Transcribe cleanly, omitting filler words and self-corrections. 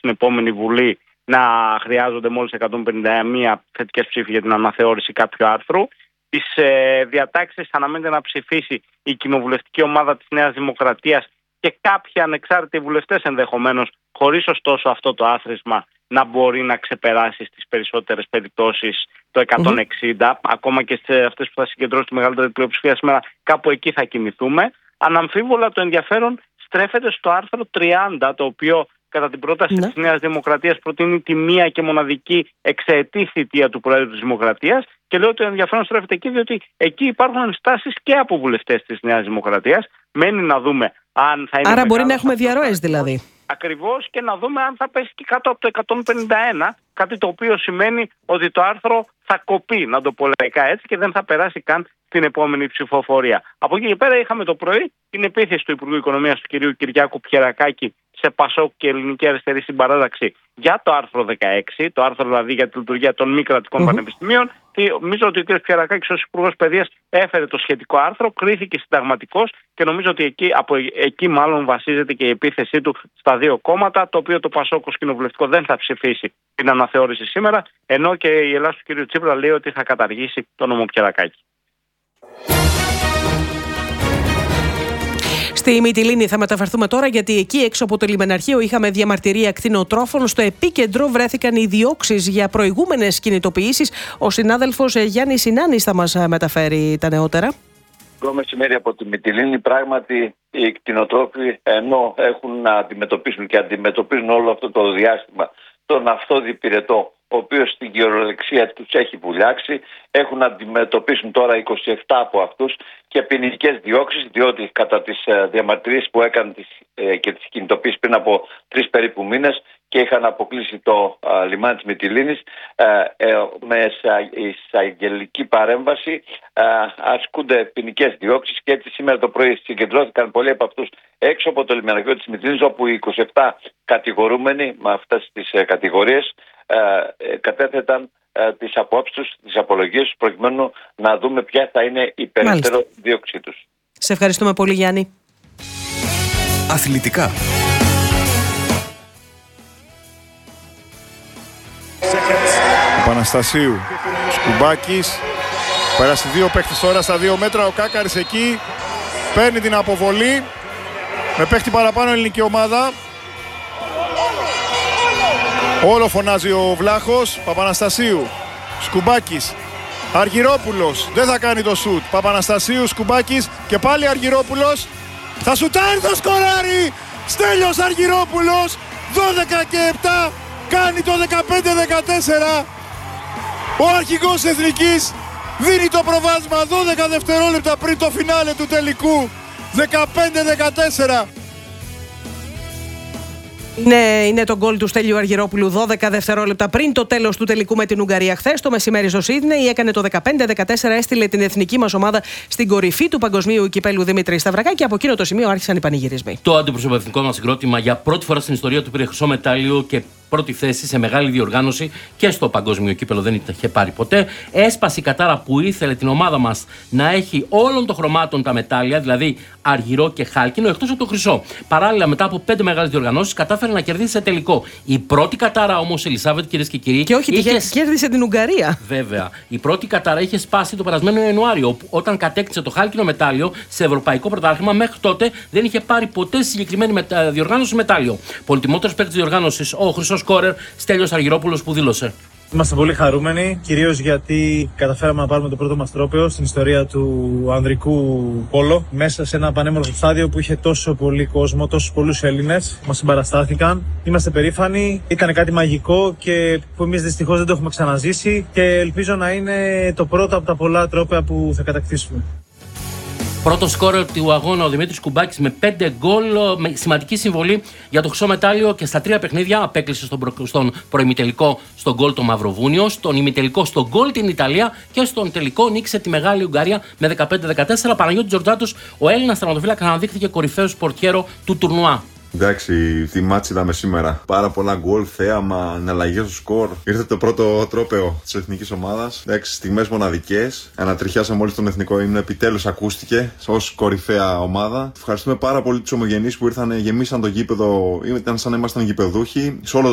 στην επόμενη Βουλή να χρειάζονται μόλις 151 θετικές ψήφοι για την αναθεώρηση κάποιου άρθρου. Τις διατάξεις αναμένεται να ψηφίσει η κοινοβουλευτική ομάδα της Νέας Δημοκρατίας και κάποιοι ανεξάρτητοι βουλευτές ενδεχομένως, χωρίς ωστόσο αυτό το άθροισμα να μπορεί να ξεπεράσει στις περισσότερες περιπτώσεις το 160, ακόμα και σε αυτές που θα συγκεντρώσει τη μεγαλύτερη πλειοψηφία σήμερα, κάπου εκεί θα κινηθούμε. Αναμφίβολα το ενδιαφέρον στρέφεται στο άρθρο 30, το οποίο κατά την πρόταση της Νέας Δημοκρατίας προτείνει τη μία και μοναδική εξαετή θητεία του Προέδρου της Δημοκρατίας, και λέω ότι το ενδιαφέρον στρέφεται εκεί διότι εκεί υπάρχουν ενστάσεις και από βουλευτές της Νέας Δημοκρατίας. Μένει να δούμε αν θα είναι. Άρα μπορεί να έχουμε διαρροές δηλαδή. Ακριβώς, και να δούμε αν θα πέσει και κάτω από το 151, κάτι το οποίο σημαίνει ότι το άρθρο θα κοπεί, να το πω λαϊκά έτσι, και δεν θα περάσει καν την επόμενη ψηφοφορία. Από εκεί και πέρα είχαμε το πρωί την επίθεση του Υπουργού Οικονομίας του κ. Κυριάκου Πιερακάκη σε ΠΑΣΟΚ και Ελληνική Αριστερή Συμπαράταξη για το άρθρο 16, το άρθρο δηλαδή για τη λειτουργία των μη κρατικών πανεπιστημίων. Νομίζω ότι ο κ. Πιερακάκης ως Υπουργός Παιδείας έφερε το σχετικό άρθρο, κρίθηκε συνταγματικός και νομίζω ότι από εκεί μάλλον βασίζεται και η επίθεσή του στα δύο κόμματα, το οποίο το ΠΑΣΟΚ ως κοινοβουλευτικό δεν θα ψηφίσει την αναθεώρηση σήμερα, ενώ και η Ελλάδα του κ. Τσίπρα λέει ότι θα καταργήσει το νόμο Πιερακάκη. Στη Μυτιλήνη θα μεταφερθούμε τώρα, γιατί εκεί έξω από το λιμεναρχείο είχαμε διαμαρτυρία κτηνοτρόφων. Στο επίκεντρο βρέθηκαν οι διώξεις για προηγούμενες κινητοποιήσεις. Ο συνάδελφος Γιάννης Συνάνης θα μας μεταφέρει τα νεότερα. Το μεσημέρι από τη Μυτιλήνη, πράγματι οι κτηνοτρόφοι, ενώ έχουν να αντιμετωπίσουν και αντιμετωπίζουν όλο αυτό το διάστημα τον αυτόδη πυρετό, ο οποίος στην κυριολεξία τους έχει βουλιάξει, έχουν να αντιμετωπίσουν τώρα 27 από αυτούς και ποινικές διώξεις, διότι κατά τις διαμαρτυρίες που έκαναν και τις κινητοποίησεις πριν από 3 περίπου μήνες και είχαν αποκλείσει το λιμάνι της Μυτιλήνης, με εισαγγελική παρέμβαση ασκούνται ποινικές διώξεις, και έτσι σήμερα το πρωί συγκεντρώθηκαν πολλοί από αυτούς έξω από το λιμεναρχείο της Μυτιλήνης, όπου οι 27 κατηγορούμενοι με αυτές τις κατηγορίες κατέθεταν τις απόψεις τους, τις απολογίες τους, προκειμένου να δούμε ποια θα είναι η περαιτέρω δίωξή τους. Σε ευχαριστούμε πολύ, Γιάννη. Αθλητικά. Παναστασίου, Σκουμπάκης, πέρασε 2 παίχτες τώρα στα 2 μέτρα, ο Κάκαρης εκεί παίρνει την αποβολή, με παίχτη παραπάνω ελληνική ομάδα. Όλο φωνάζει ο Βλάχος. Παπαναστασίου, Σκουμπάκης, Αργυρόπουλος, δεν θα κάνει το σουτ. Παπαναστασίου, Σκουμπάκης και πάλι Αργυρόπουλος. Θα σουτάρει, το σκοράρει! Στέλιος Αργυρόπουλος, 12 και 7, κάνει το 15-14. Ο αρχηγός Εθνικής δίνει το προβάδισμα 12 δευτερόλεπτα πριν το φινάλε του τελικού. 15-14. Είναι το γκολ του Στέλιου Αργυρόπουλου 12 δευτερόλεπτα πριν το τέλος του τελικού με την Ουγγαρία χθες το μεσημέρι στο Σίδνεϊ. Έκανε το 15-14, έστειλε την εθνική μας ομάδα στην κορυφή του παγκοσμίου κυπέλου Δημήτρη Σταυρακάκη, και από εκείνο το σημείο άρχισαν οι πανηγυρισμοί. Το αντιπροσωπευτικό μας συγκρότημα για πρώτη φορά στην ιστορία του πήρε χρυσό μετάλλιο και πρώτη θέση σε μεγάλη διοργάνωση και στο παγκόσμιο κύπελο, δεν είχε πάρει ποτέ. Έσπασε η κατάρα που ήθελε την ομάδα μας να έχει όλων των χρωμάτων τα μετάλλια, δηλαδή αργυρό και χάλκινο, εκτός από το χρυσό. Παράλληλα, μετά από 5 μεγάλες διοργανώσεις, κατάφερε να κερδίσει σε τελικό. Η πρώτη κατάρα όμως, Ελισάβετ, κυρίες και κύριοι. Και όχι, κέρδισε την Ουγγαρία. Βέβαια. Η πρώτη κατάρα είχε σπάσει το περασμένο Ιανουάριο, όταν κατέκτησε το χάλκινο μετάλλιο σε ευρωπαϊκό πρωτάθλημα. Μέχρι τότε δεν είχε πάρει ποτέ στη συγκεκριμένη διοργάνωση μετάλλιο. Πολυτιμότερος παίκτης διοργάνωσης, ο χρυσός σκόρερ Στέλιος Αργυρόπουλος, που δήλωσε: Είμαστε πολύ χαρούμενοι, κυρίως γιατί καταφέραμε να πάρουμε το πρώτο μας τρόπαιο στην ιστορία του ανδρικού πόλο, μέσα σε ένα πανέμορφο στάδιο που είχε τόσο πολύ κόσμο, τόσους πολλούς Έλληνες. Μας συμπαραστάθηκαν. Είμαστε περήφανοι. Ήταν κάτι μαγικό και που εμείς δυστυχώς δεν το έχουμε ξαναζήσει, και ελπίζω να είναι το πρώτο από τα πολλά τρόπαια που θα κατακτήσουμε. Πρώτο σκόρερ του αγώνα ο Δημήτρης Κουμπάκης με 5 γκολ, με σημαντική συμβολή για το χρυσό μετάλλιο, και στα 3 παιχνίδια απέκλεισε στον προημιτελικό στον γκολ το Μαυροβούνιο, στον ημιτελικό στον γκολ την Ιταλία και στον τελικό νίκησε τη Μεγάλη Ουγγαρία με 15-14. Παναγιώτης Τζορτζάτος, ο Έλληνας τερματοφύλακας, αναδείχθηκε κορυφαίος πορτιέρο του τουρνουά. Εντάξει, τι μάτς είδαμε σήμερα. Πάρα πολλά γκολ, θέαμα, εναλλαγές στο σκορ. Ήρθε το πρώτο τρόπαιο της εθνικής ομάδας. Εντάξει, στιγμές μοναδικές. Ανατριχιάσαμε όλοι στον εθνικό ύμνο. Επιτέλους ακούστηκε ως κορυφαία ομάδα. Ευχαριστούμε πάρα πολύ τους ομογενείς που ήρθαν, γεμίσαν το γήπεδο. Ήταν σαν να ήμασταν γηπεδούχοι. Σε όλο